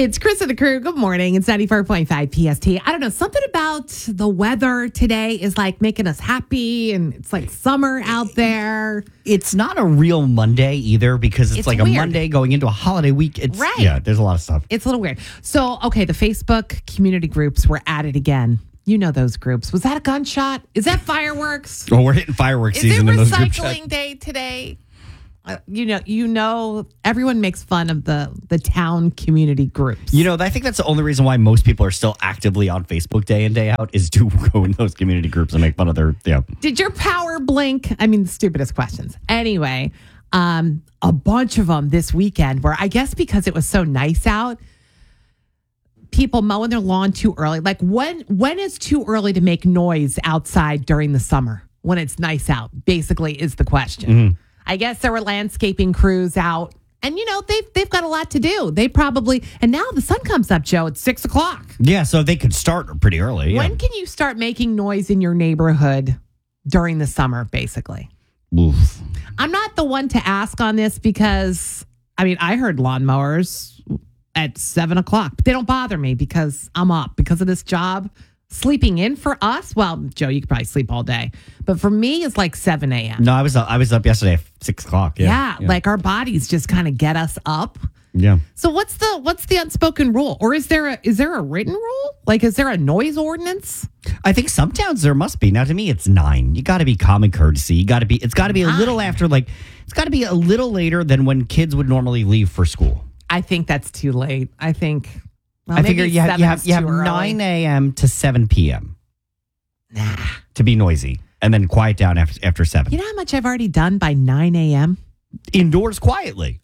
It's Chris and the crew. Good morning. It's 94.5 PST. I don't know. Something about the weather today is like making us happy, and it's like summer out there. It's not a real Monday either because it's like weird. a Monday going into a holiday week. It's, right. Yeah, there's a lot of stuff. It's a little weird. So, okay, the Facebook community groups were at it again. You know those groups. Was that a gunshot? Is that fireworks? Well, we're hitting fireworks Is season it in those group recycling chats. day today? You know, everyone makes fun of the town community groups. You know, I think that's the only reason why most people are still actively on Facebook day in, day out is to go in those community groups and make fun of their, Did your power blink? I mean, the stupidest questions. Anyway, a bunch of them this weekend where I guess because it was so nice out, people mowing their lawn too early. Like when is too early to make noise outside during the summer when it's nice out, basically is the question. Mm-hmm. I guess there were landscaping crews out, and they've got a lot to do. They probably, and now the sun comes up, Joe, at 6 o'clock. Yeah, so they could start pretty early. Yeah. When can you start making noise in your neighborhood during the summer, basically? Oof. I'm not the one to ask on this because, I heard lawnmowers at 7 o'clock, but they don't bother me because I'm up because of this job. Sleeping in for us? Well, Joe, you could probably sleep all day. But for me, it's like 7 a.m. No, I was up yesterday at 6 o'clock. Yeah, like our bodies just kind of get us up. Yeah. So what's the unspoken rule? Or is there a written rule? Like, is there a noise ordinance? I think some towns there must be. Now, to me, it's 9. You got to be common courtesy. It's got to be a little after, it's got to be a little later than when kids would normally leave for school. I think that's too late. I think... Well, I figure you have 9 a.m. to 7 p.m. to be noisy and then quiet down after 7. You know how much I've already done by 9 a.m.? Indoors quietly.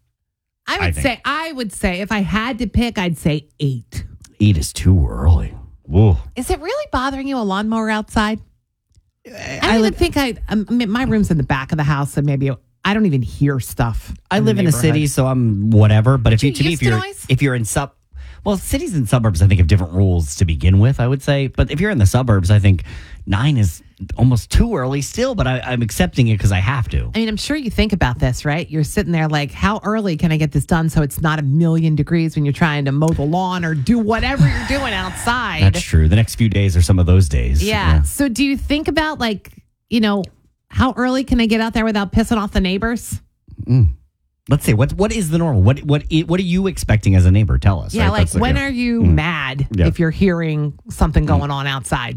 I would say if I had to pick, I'd say 8. 8 is too early. Whoa. Is it really bothering you, a lawnmower outside? I don't even think my room's in the back of the house, and maybe I don't even hear stuff. I live in a city, so I'm whatever. But if you're in cities and suburbs, I think have different rules to begin with, I would say. But if you're in the suburbs, I think 9 is almost too early still, but I'm accepting it because I have to. I'm sure you think about this, right? You're sitting there like, how early can I get this done so it's not 1,000,000 degrees when you're trying to mow the lawn or do whatever you're doing outside? That's true. The next few days are some of those days. Yeah. So do you think about how early can I get out there without pissing off the neighbors? Let's see. What is the normal? What are you expecting as a neighbor? Tell us. Yeah, right? When are you mad if you're hearing something going on outside?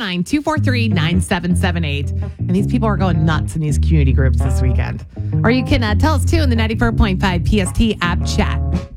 609-243-9778. And these people are going nuts in these community groups this weekend. Or you can tell us too in the 94.5 PST app chat.